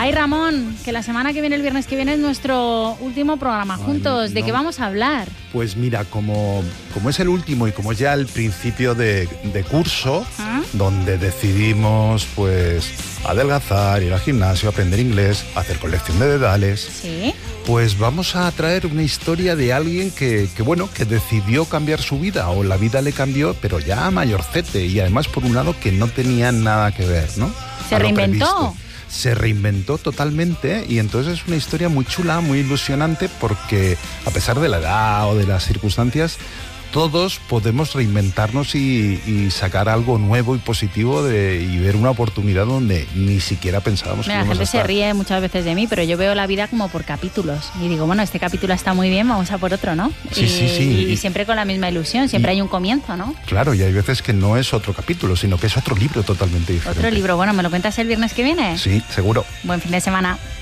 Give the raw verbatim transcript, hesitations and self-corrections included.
Ay, Ramón, que la semana que viene, el viernes que viene, es nuestro último programa juntos. Ay, ¿de no. qué vamos a hablar? Pues mira, como, como es el último y como es ya el principio de, de curso, ¿Ah? donde decidimos pues adelgazar, ir al gimnasio, aprender inglés, hacer colección de dedales, ¿Sí? pues vamos a traer una historia de alguien que, que, bueno, que decidió cambiar su vida, o la vida le cambió, pero ya a mayorcete, y además por un lado que no tenía nada que ver, ¿no? Se reinventó. Se reinventó totalmente, y entonces es una historia muy chula, muy ilusionante, porque a pesar de la edad o de las circunstancias, todos podemos reinventarnos y, y sacar algo nuevo y positivo de, y ver una oportunidad donde ni siquiera pensábamos Mira, que íbamos a estar. La gente se ríe muchas veces de mí, pero yo veo la vida como por capítulos y digo, bueno, este capítulo está muy bien, vamos a por otro, ¿no? Sí, y, sí, sí. Y, y siempre con la misma ilusión, siempre y, hay un comienzo, ¿no? Claro, y hay veces que no es otro capítulo, sino que es otro libro totalmente diferente. Otro libro, bueno, ¿me lo cuentas el viernes que viene? Sí, seguro. Buen fin de semana.